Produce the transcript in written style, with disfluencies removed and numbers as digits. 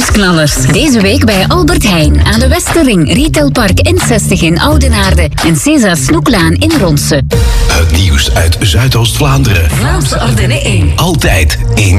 Nieuwsknallers. Deze week bij Albert Heijn aan de Westerring, Retailpark N60 in Oudenaarde en César Snoeklaan in Ronse. Het nieuws uit Zuidoost-Vlaanderen. Vlaamse Ardennen 1. Altijd in